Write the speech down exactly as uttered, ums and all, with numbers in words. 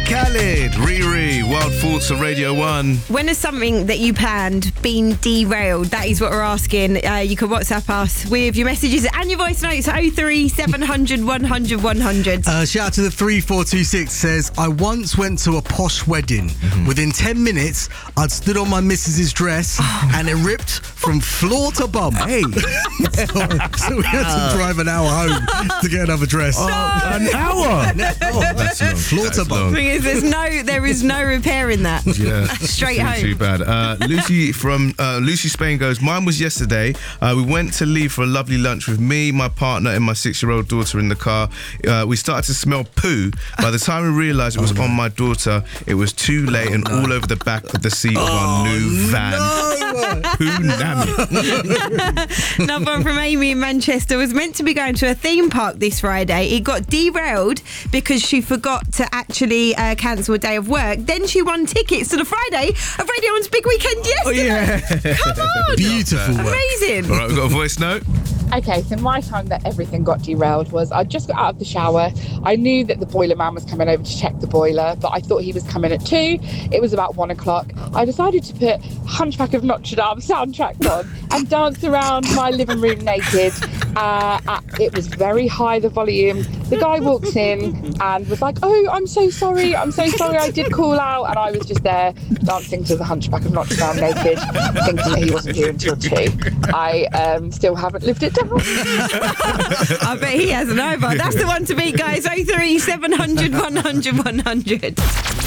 Khaled, Riri, Wild Thoughts on Radio one. When has something that you planned been derailed? That is what we're asking. Uh, you can WhatsApp us with your messages and your voice notes. oh three seven hundred one hundred one hundred. Uh, shout out to the three four two six. Says, I once went to a posh wedding. Mm-hmm. Within ten minutes, I'd stood on my missus's dress and it ripped from floor to bum. Hey. so, so we had to drive an hour home to get another dress. Oh, an hour? Oh, that's long. Floor That's to bum. long. The thing is, there's no, there is no repairing that. Yeah, Straight home. Too bad. Uh, Lucy from uh, Lucy Spain goes, mine was yesterday. Uh, we went to leave for a lovely lunch with me, my partner, and my six-year-old daughter in the car. Uh, we started to smell poo. By the time we realised it was oh, no. on my daughter, it was too late and all over the back of the seat of our oh, new van. No. Poo nammy. Another one from Amy in Manchester. Was meant to be going to a theme park this Friday. It got derailed because she forgot to actually uh, cancel a day of work. Then she won tickets to the Friday of Radio one's Big Weekend yesterday. Oh, yeah. Come on. Beautiful work. Amazing. All right, we've got a voice note. Okay, so my time that everything got derailed was I just got out of the shower. I knew that the boiler man was coming over to check the boiler, but I thought he was coming at two. It was about one o'clock. I decided to put Hunchback of Notre Dame soundtrack on and dance around my living room naked. Uh, at, it was very high, the volume. The guy walks in and was like, oh, I'm so sorry. I'm so sorry. I did call out. And I was just there dancing to the Hunchback of Notre Dame naked, thinking that he wasn't here until two. I um, still haven't lived it down. I bet he hasn't either. That's the one to beat, guys. oh three seven hundred one hundred one hundred.